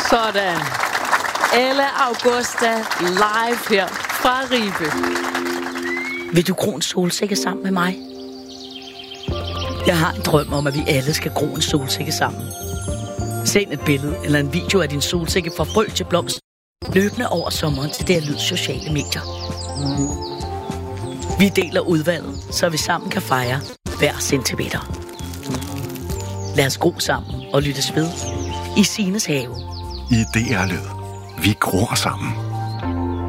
Sådan. Elle Augusta live her fra Ribe. Vil du gro en solsikke sammen med mig? Jeg har en drøm om, at vi alle skal gro en solsikke sammen. Send et billede eller en video af din solsikke fra frø til blomst. Løbende over sommeren til det lyd sociale medier. Vi deler udvalget, så vi sammen kan fejre hver centimeter. Lad os gro sammen og lyttes ved i Sines have. I DR Lyd. Vi gror sammen.